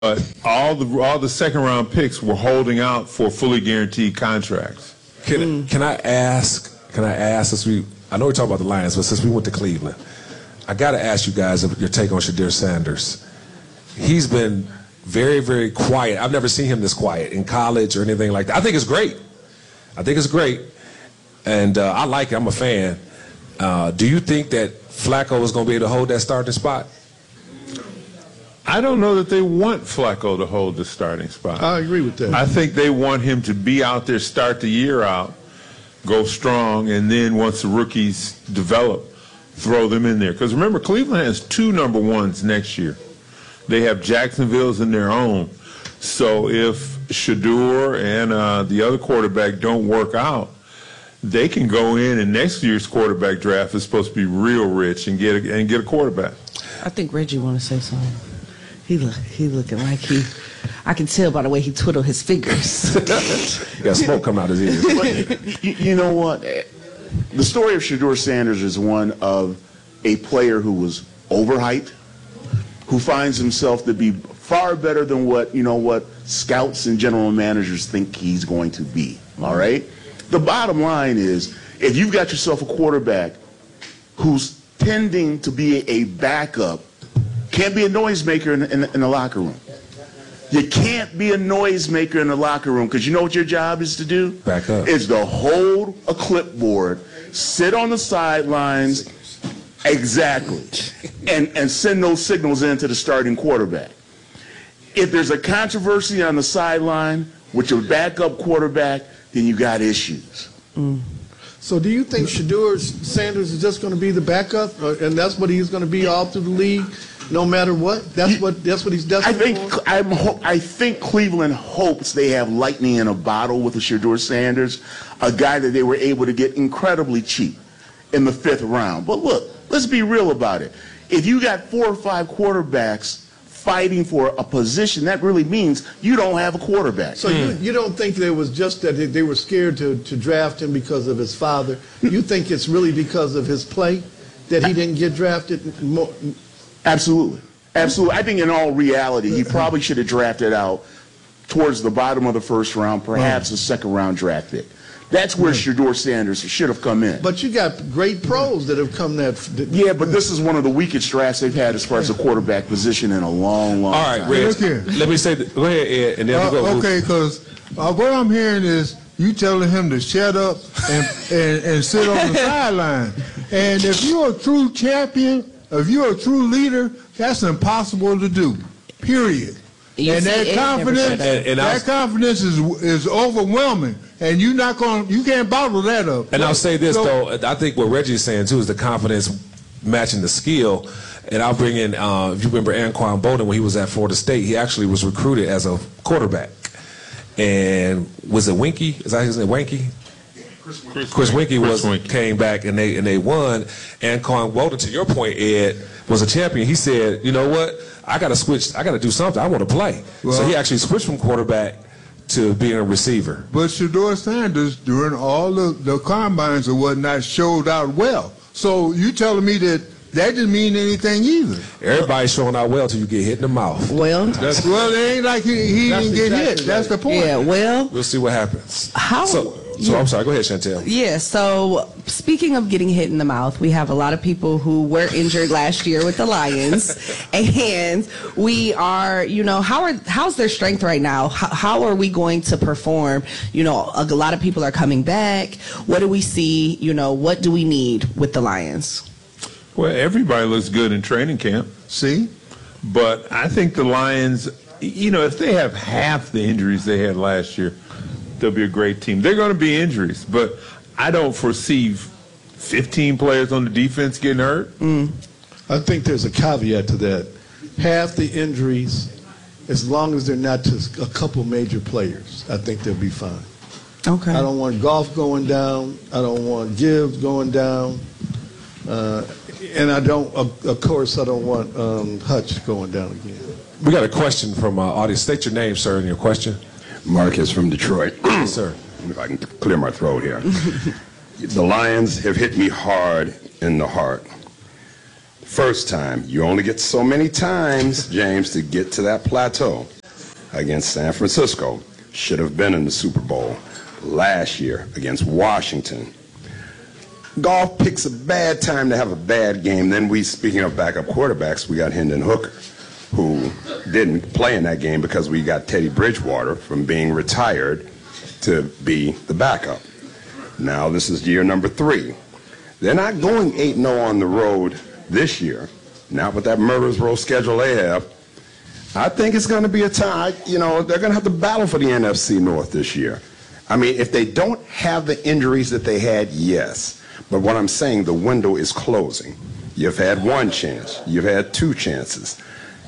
all the second round picks were holding out for fully guaranteed contracts. Can I ask? Since I know we talk about the Lions, but since we went to Cleveland, I got to ask you guys your take on Shedeur Sanders. He's been very, very quiet. I've never seen him this quiet in college or anything like that. I think it's great. And I like it. I'm a fan. Do you think that Flacco is going to be able to hold that starting spot? I don't know that they want Flacco to hold the starting spot. I agree with that. I think they want him to be out there, start the year out, go strong, and then once the rookies develop, throw them in there. Because remember, Cleveland has 2 number ones next year. They have Jacksonville's in their own. So if Shedeur and the other quarterback don't work out, they can go in, and next year's quarterback draft is supposed to be real rich and get a quarterback. I think Reggie want to say something. He looking like I can tell by the way he twiddled his fingers. He got smoke coming out his ears. But you know what? The story of Shedeur Sanders is one of a player who was overhyped, who finds himself to be far better than what scouts and general managers think he's going to be. All right? The bottom line is, if you've got yourself a quarterback who's tending to be a backup, can't be a noisemaker in the locker room. You can't be a noisemaker in the locker room, because you know what your job is to do? Back up. Is to hold a clipboard, sit on the sidelines, exactly, and send those signals in to the starting quarterback. If there's a controversy on the sideline with your backup quarterback, then you got issues. So do you think Shedeur Sanders is just going to be the backup, and that's what he's going to be all through the league, no matter what? That's what he's destined for? I think Cleveland hopes they have lightning in a bottle with a Shedeur Sanders, a guy that they were able to get incredibly cheap in the 5th round. But look, let's be real about it. If you got 4 or 5 quarterbacks fighting for a position, that really means you don't have a quarterback. So you don't think it was just that they were scared to draft him because of his father? You think it's really because of his play that he didn't get drafted? Absolutely. Absolutely. I think in all reality, he probably should have drafted out towards the bottom of the 1st round, perhaps a 2nd round draft pick. That's where Shedeur Sanders should have come in. But you got great pros that have come that. Yeah, but this is one of the weakest drafts they've had as far as the quarterback position in a long, long time. All right, Reg, let me say, go ahead, Ed, and then we'll go. Okay, because what I'm hearing is you telling him to shut up and sit on the sideline. And if you're a true champion, if you're a true leader, that's impossible to do, period. And that confidence is overwhelming, and you can't bottle that up. And I'll say this though, I think what Reggie's saying too is the confidence matching the skill. And I'll bring in, if you remember Anquan Boldin when he was at Florida State, he actually was recruited as a quarterback. And was it Winky? Is that his name? Winky? Chris Winky came back and they won. Anquan Boldin, to your point, Ed, was a champion. He said, you know what? I got to switch. I got to do something. I want to play. Well, so he actually switched from quarterback to being a receiver. But Shedeur Sanders, during all the combines and whatnot, showed out well. So you telling me that didn't mean anything either? Everybody's showing out well till you get hit in the mouth. Well, it ain't like he didn't get hit. Right. That's the point. Yeah, well. We'll see what happens. So I'm sorry. Go ahead, Chantel. Yeah, so speaking of getting hit in the mouth, we have a lot of people who were injured last year with the Lions. And we are, how's their strength right now? How are we going to perform? A lot of people are coming back. What do we see? What do we need with the Lions? Well, everybody looks good in training camp. See? But I think the Lions, if they have half the injuries they had last year, they'll be a great team. They're going to be injuries, but I don't foresee 15 players on the defense getting hurt. I think there's a caveat to that. Half the injuries, as long as they're not to a couple major players, I think they'll be fine. Okay. I don't want Goff going down. I don't want Gibbs going down. And I don't want Hutch going down again. We got a question from audience. State your name, sir, and your question. Marcus from Detroit. Yes, sir. If I can clear my throat here. The Lions have hit me hard in the heart. First time. You only get so many times, James, to get to that plateau against San Francisco. Should have been in the Super Bowl last year against Washington. Golf picks a bad time to have a bad game. Then speaking of backup quarterbacks, we got Hendon Hooker, who didn't play in that game because we got Teddy Bridgewater from being retired to be the backup. Now this is year number 3. They're not going 8-0 on the road this year, not with that murderer's row schedule they have. I think it's going to be a tie. You know, they're going to have to battle for the NFC North this year. I mean, if they don't have the injuries that they had, yes. But what I'm saying, the window is closing. You've had 1 chance. You've had 2 chances.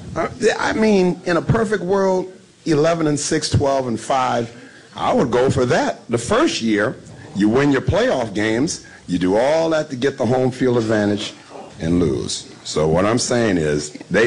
I mean, in a perfect world, 11-6, 12-5, I would go for that. The first year, you win your playoff games, you do all that to get the home field advantage and lose. So what I'm saying is they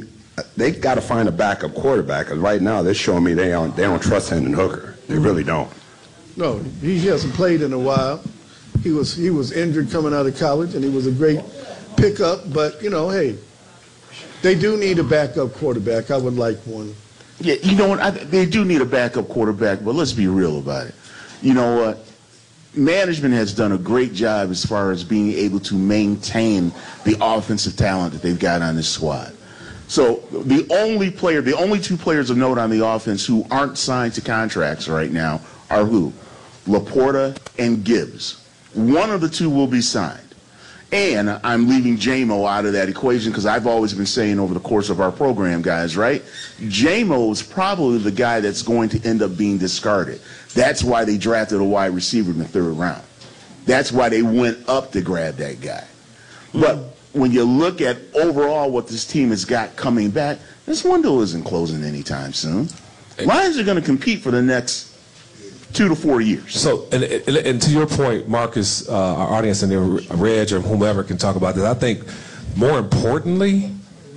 got to find a backup quarterback, because right now they're showing me they don't trust Hendon Hooker. They really don't. No, he hasn't played in a while. He was injured coming out of college, and he was a great pickup. But, you know, hey, they do need a backup quarterback. I would like one. Yeah, you know what? They do need a backup quarterback, but let's be real about it. You know what? Management has done a great job as far as being able to maintain the offensive talent that they've got on this squad. So the only 2 players of note on the offense who aren't signed to contracts right now are who? Laporta and Gibbs. One of the 2 will be signed. And I'm leaving J-Mo out of that equation because I've always been saying over the course of our program, guys, right? J-Mo is probably the guy that's going to end up being discarded. That's why they drafted a wide receiver in the 3rd round. That's why they went up to grab that guy. But when you look at overall what this team has got coming back, this window isn't closing anytime soon. Lions are going to compete for the next 2 to 4 years. So, and to your point, Marcus, our audience and Reg or whomever can talk about this. I think more importantly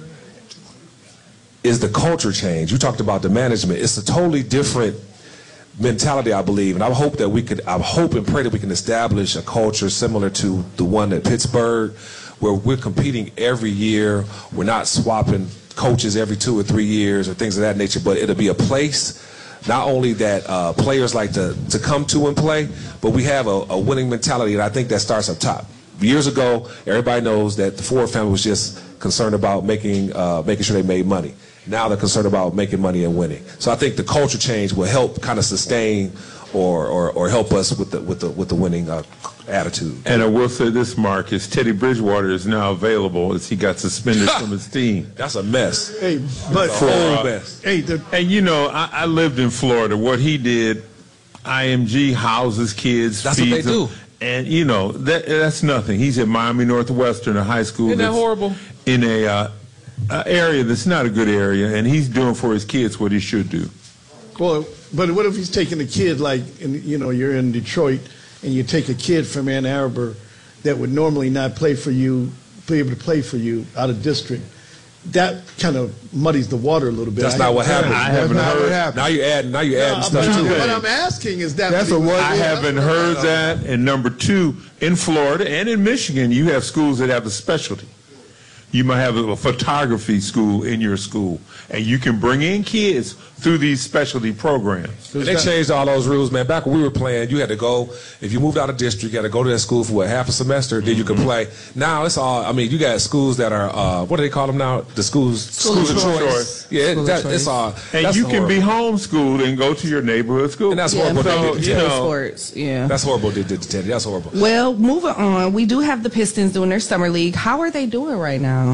is the culture change. You talked about the management. It's a totally different mentality, I believe, and I hope and pray that we can establish a culture similar to the one at Pittsburgh, where we're competing every year. We're not swapping coaches every 2 or 3 years or things of that nature, but it'll be a place not only that players like to come to and play, but we have a winning mentality, and I think that starts up top. Years ago, everybody knows that the Ford family was just concerned about making sure they made money. Now they're concerned about making money and winning. So I think the culture change will help kind of sustain or help us with the winning attitude. And I will say this, Marcus, Teddy Bridgewater is now available as he got suspended from his team. That's a mess. Hey, but mess. Hey, and you know, I lived in Florida. What he did, IMG houses kids, that's what they do. And you know that's nothing. He's at Miami Northwestern, a high school. Isn't that horrible? In a area that's not a good area, and he's doing for his kids what he should do. well, but what if he's taking a kid you're in Detroit and you take a kid from Ann Arbor that would normally not be able to play for you out of district? That kind of muddies the water a little bit. That's not what happened. I haven't heard. Now you're adding stuff to it. What I'm asking is that I haven't heard that. And number 2, in Florida and in Michigan, you have schools that have a specialty. You might have a photography school in your school, and you can bring in kids through these specialty programs. They changed all those rules, man. Back when we were playing, you had to go, if you moved out of district, you had to go to that school for half a semester, then you could play. Now it's all, I mean, you got schools that are, what do they call them now? The schools of choice. Yeah, it's all. And you can be homeschooled and go to your neighborhood school. And that's horrible. So, sports, yeah. That's horrible, Teddy. That's horrible. Well, moving on, we do have the Pistons doing their summer league. How are they doing right now?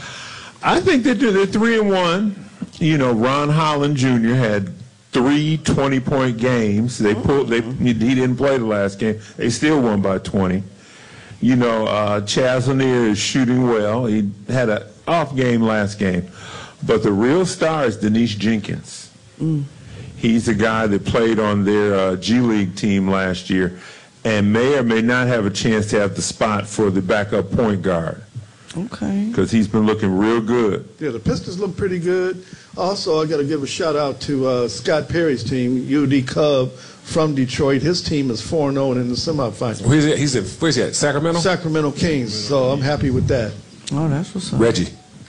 I think they're 3-1. You know, Ron Holland Jr. had 3 20-point games. He didn't play the last game. They still won by 20. You know, Chaz Lanier is shooting well. He had an off game last game. But the real star is Denise Jenkins. He's a guy that played on their G League team last year and may or may not have a chance to have the spot for the backup point guard. Okay. Because he's been looking real good. Yeah, the Pistons look pretty good. Also, I got to give a shout out to Scott Perry's team, UD Cub from Detroit. His team is 4-0 in the semifinals. Where's he at? Sacramento? Sacramento Kings. So I'm happy with that. Oh, that's what's up. Reggie.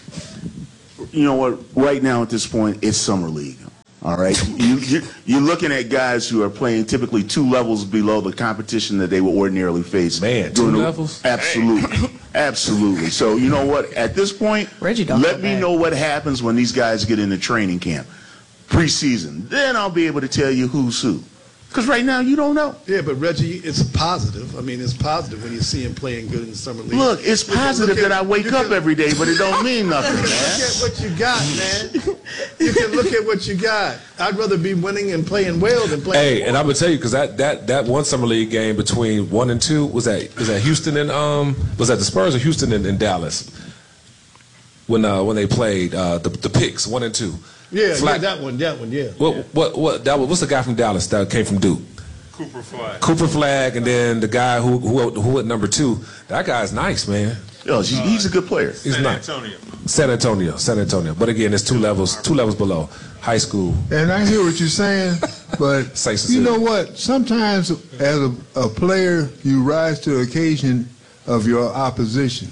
You know what? Right now at this point, it's summer league. All right, you're looking at guys who are playing typically 2 levels below the competition that they would ordinarily face. Man, 2 levels? Absolutely, absolutely. So you know what? At this point, Reggie don't let go me back. know what happens when these guys get into training camp, preseason. Then I'll be able to tell you who's who. Because right now you don't know. Yeah, but Reggie, it's a positive. I mean, it's positive when you see him playing good in the summer league. Look, it's positive that I wake up every day, but it don't mean nothing, Look man. at what you got, man. You can look at what you got. I'd rather be winning and playing well than playing. Hey, and I'm gonna tell you because that one summer league game between 1 and 2 was that Houston and was that the Spurs or Houston and Dallas when they played the Picks 1 and 2. Yeah, Flat- that one, yeah. What's the guy from Dallas that came from Duke? Cooper Flag, and then the guy who at number 2. That guy's nice, man. Yo, he's a good player. He's nice. San Antonio. But again, it's 2 levels below high school. And I hear what you're saying, but Saints you City. know what? Sometimes as a player, you rise to the occasion of your opposition.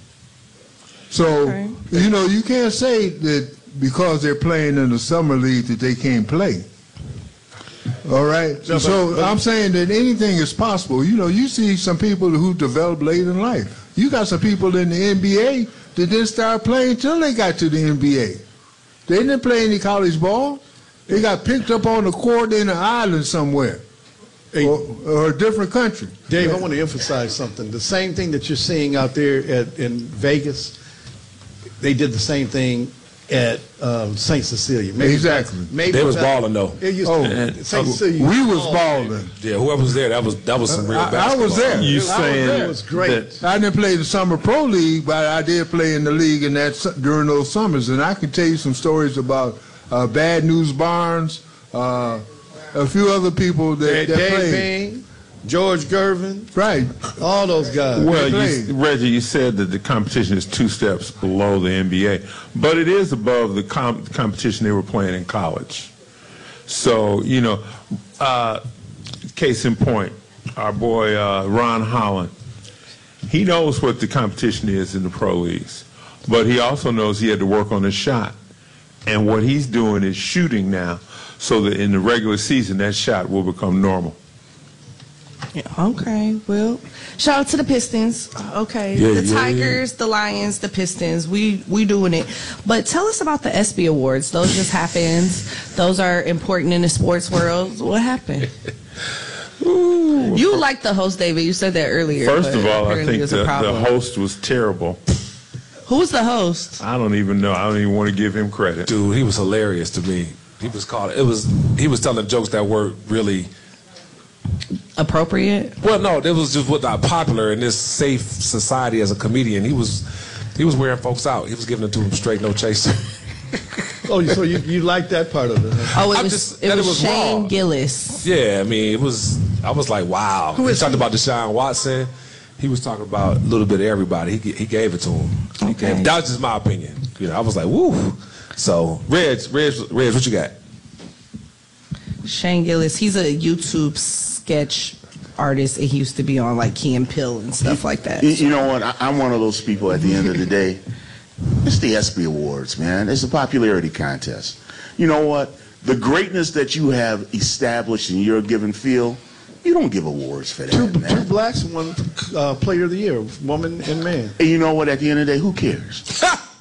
So, Okay. you know, you can't say that because they're playing in the summer league that they can't play. All right? No, So I'm saying that anything is possible. You know, you see some people who develop late in life. You got some people in the NBA that didn't start playing till they got to the NBA. They didn't play any college ball. They got picked up on the court in an island somewhere, Hey, or a different country. Dave, I want to emphasize something. The same thing that you're seeing out there in Vegas, they did the same thing at St. Cecilia. Exactly. They was balling though. It used Oh, to, St. Cecilia. We was balling. Yeah, whoever was there, that was some real I basketball. was there. You I was saying there. It was great. I didn't play the summer pro league, but I did play in the league in during those summers, and I can tell you some stories about Bad News Barnes, a few other people that Dave played. Bain, George Gervin, Right. all those guys. Well, played. Reggie, you said that the competition is 2 steps below the NBA, but it is above the competition they were playing in college. So, you know, case in point, our boy Ron Holland, he knows what the competition is in the pro leagues, but he also knows he had to work on his shot. And what he's doing is shooting now so that in the regular season that shot will become normal. Yeah, okay, well, shout out to the Pistons. Okay, Yeah, the yeah, Tigers, the Lions, the Pistons. We doing it. But tell us about the ESPY Awards. Those just happened. Those are important in the sports world. What happened? You like the host, David. You said that earlier. First but of all, I apparently think there's a the problem. host was terrible. Who's the host? I don't even know. I don't even want to give him credit. Dude, he was hilarious to me. He was telling jokes that weren't really. Appropriate? Well, no, it was just what not popular in this safe society as a comedian. He was wearing folks out. He was giving it to them straight, no chaser. Oh, so you like that part of it? Huh? Oh, it I'm was just- it that was it was Shane raw. Gillis. Yeah, I mean, I was like, wow. Who He is talked he? about Deshaun Watson. He was talking about a little bit of everybody. He gave it to him. Okay. That was just my opinion. You know, I was like, woo. So, Reg, what you got? Shane Gillis. He's a YouTube sketch artist. He used to be on like Key and Peele and stuff like that. You know what? I'm one of those people at the end of the day. It's the ESPY Awards, man. It's a popularity contest. You know what? The greatness that you have established in your given field, you don't give awards for that, Two man. blacks and one player of the year, woman and man. And you know what? At the end of the day, who cares?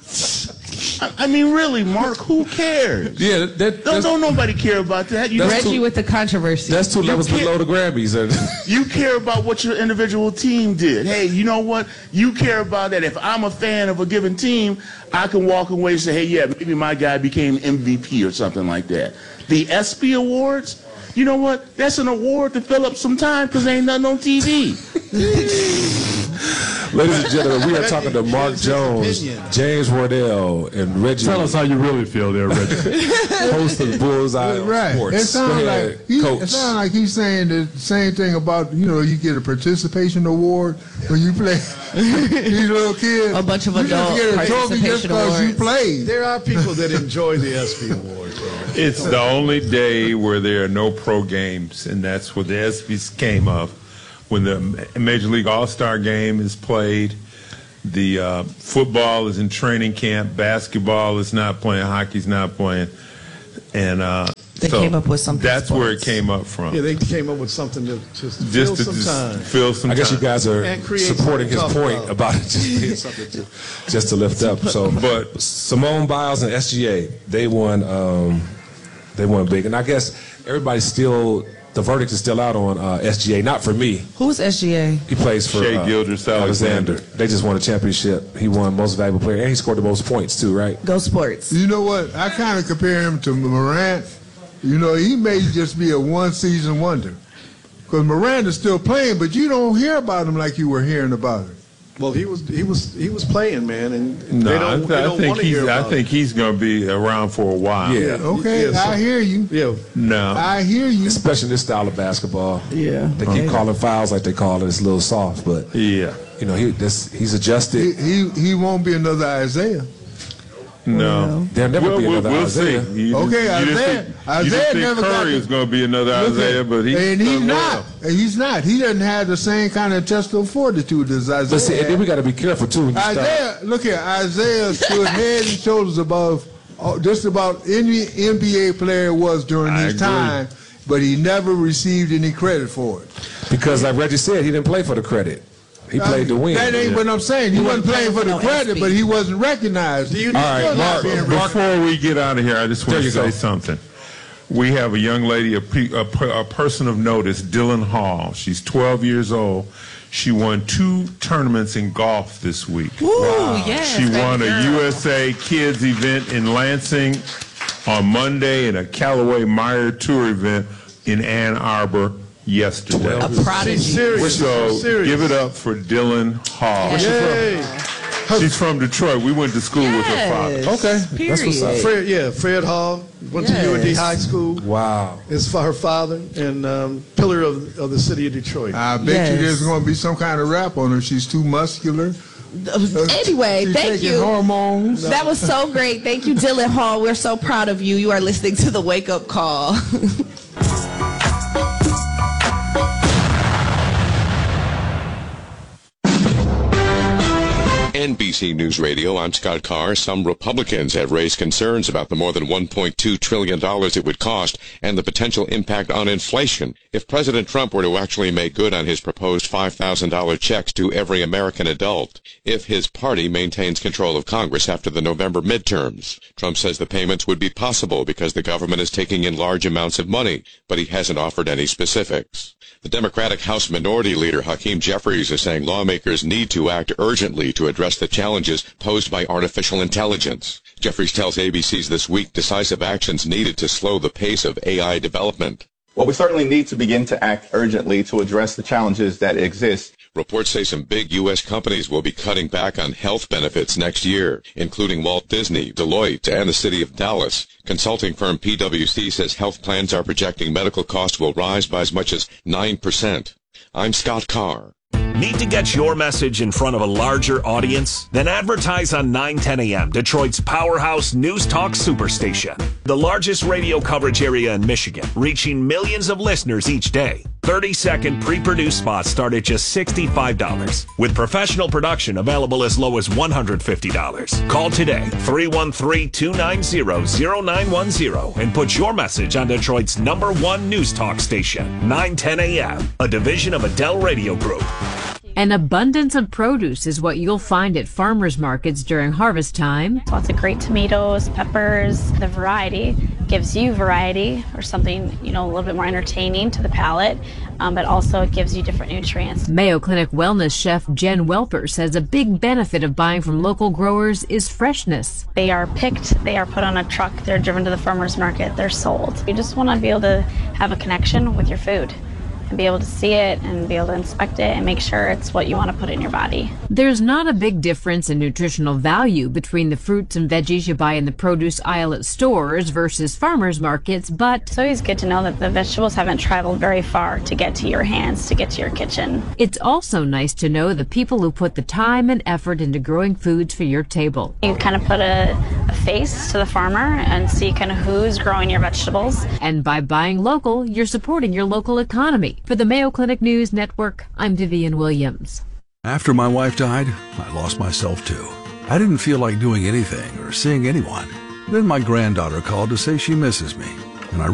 I mean, really, Mark, who cares? Yeah, Don't nobody care about that. You, That's Reggie with the controversy. that's 2 levels can't- below the Grammys. you care about what your individual team did. Hey, you know what? You care about that. If I'm a fan of a given team, I can walk away and say, hey, yeah, maybe my guy became MVP or something like that. The ESPY Awards, you know what? That's an award to fill up some time because ain't nothing on TV. Ladies and gentlemen, we are talking to Mark His Jones, opinion. James Wardell, and Reggie. Tell us how you really feel there, Reggie. host of Bullseye on Right. Sports. It sounds Go like ahead, Coach. it sounds like he's saying the same thing about, you know, you get a participation award when you play. These little kids, A bunch of you just adult get a trophy just participation because you awards. played. There are people that enjoy the ESPY Awards. man. It's the only day where there are no pro games, and that's what the ESPYs came of. When the Major League All-Star game is played, The football is in training camp. Basketball is not playing. Hockey's not playing. And they came up with something. That's where it came up from. Yeah, they came up with something to just fill some time. Fill some I guess time. you guys are supporting his point about it just being something just to lift up. So, but Simone Biles and SGA, they won big, and I guess everybody's still. The verdict is still out on SGA, not for me. Who's SGA? He plays for Shai Gilgeous-Alexander. They just won a championship. He won Most Valuable Player, and he scored the most points too, right? Go Sports. You know what? I kind of compare him to Morant. You know, he may just be a one-season wonder. Because Morant is still playing, but you don't hear about him like you were hearing about him. Well, he was playing, man, and no, they don't want to hear about I think he's going to be around for a while. Yeah. Okay, yeah, I hear you. Yeah. No. I hear you. Especially this style of basketball. Yeah. They keep calling fouls like they call it. It's a little soft, but yeah. You know, he's adjusted. He won't be another Isaiah. No. There'll never be another Isaiah. See. Isaiah never got Curry is going to be another Isaiah, but he's not. And he's not. He doesn't have the same kind of intestinal fortitude as Isaiah. But see, and then we got to be careful too. When you Isaiah, look here. Isaiah stood head and shoulders above just about any NBA player was during his time, but he never received any credit for it. Because, like Reggie said, he didn't play for the credit. He played to win. That ain't what I'm saying. He wasn't playing for the credit, but he wasn't recognized. All right, Mark, before we get out of here, I just want to say something. We have a young lady, a person of notice, Dylan Hall. She's 12 years old. She won 2 tournaments in golf this week. Ooh, yes, she won a USA Kids event in Lansing on Monday and a Callaway Meyer Tour event in Ann Arbor yesterday. A prodigy. So give it up for Dylan Hall. Where's she from? She's from Detroit. We went to school with her father. Okay. Period. That's what's up. Fred Hall went to UND High School. Wow. It's for her father and pillar of the city of Detroit. I bet you there's going to be some kind of rap on her. She's too muscular. Anyway, thank you. Hormones. That was so great. Thank you, Dylan Hall. We're so proud of you. You are listening to the Wake Up Call. NBC News Radio, I'm Scott Carr. Some Republicans have raised concerns about the more than $1.2 trillion it would cost and the potential impact on inflation if President Trump were to actually make good on his proposed $5,000 checks to every American adult, if his party maintains control of Congress after the November midterms. Trump says the payments would be possible because the government is taking in large amounts of money, but he hasn't offered any specifics. The Democratic House Minority Leader Hakeem Jeffries is saying lawmakers need to act urgently to address the challenges posed by artificial intelligence. Jeffries tells ABC's This Week decisive actions needed to slow the pace of AI development. Well, we certainly need to begin to act urgently to address the challenges that exist. Reports say some big U.S. companies will be cutting back on health benefits next year, including Walt Disney, Deloitte, and the city of Dallas. Consulting firm PwC says health plans are projecting medical costs will rise by as much as 9%. I'm Scott Carr. Need to get your message in front of a larger audience? Then advertise on 910 AM, Detroit's powerhouse news talk superstation. The largest radio coverage area in Michigan, reaching millions of listeners each day. 30-second pre-produced spots start at just $65, with professional production available as low as $150. Call today, 313-290-0910, and put your message on Detroit's #1 news talk station, 910 AM, a division of Adele Radio Group. An abundance of produce is what you'll find at farmers markets during harvest time. Lots of great tomatoes, peppers. The variety gives you variety, or something, a little bit more entertaining to the palate, but also it gives you different nutrients. Mayo Clinic wellness chef Jen Welper says a big benefit of buying from local growers is freshness. They are picked, they are put on a truck, they're driven to the farmers market, they're sold. You just want to be able to have a connection with your food and be able to see it and be able to inspect it and make sure it's what you want to put in your body. There's not a big difference in nutritional value between the fruits and veggies you buy in the produce aisle at stores versus farmers markets, but it's always good to know that the vegetables haven't traveled very far to get to your hands, to get to your kitchen. It's also nice to know the people who put the time and effort into growing foods for your table. You kind of put a face to the farmer and see kind of who's growing your vegetables. And by buying local, you're supporting your local economy. For the Mayo Clinic News Network, I'm Vivian Williams. After my wife died, I lost myself too. I didn't feel like doing anything or seeing anyone. Then my granddaughter called to say she misses me.